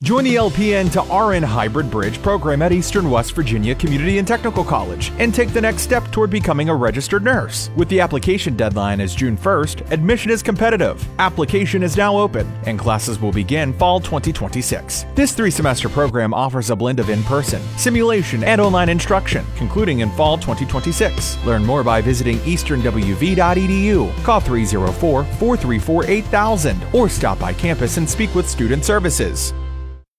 Join the LPN to RN Hybrid Bridge program at Eastern West Virginia Community and Technical College and take the next step toward becoming a registered nurse. With the application deadline as June 1st, admission is competitive. Application is now open and classes will begin fall 2026. This 3-semester program offers a blend of in-person, simulation, and online instruction, concluding in fall 2026. Learn more by visiting easternwv.edu. Call 304-434-8000 or stop by campus and speak with Student Services.